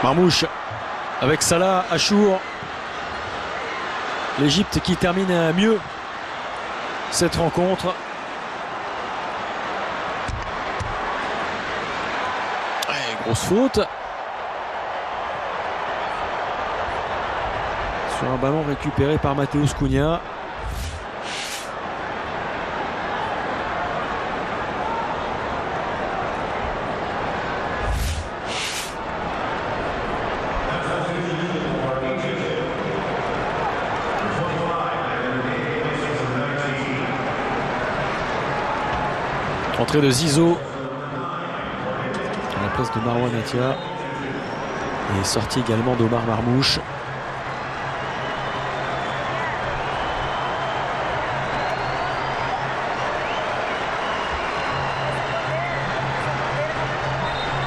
Marmouche avec Salah, Achour. L'Égypte qui termine mieux cette rencontre. Ouais, grosse faute. Sur un ballon récupéré par Mateusz Cunha. Entrée de Zizo à la place de Marwan Atia et sortie également d'Omar Marmouche.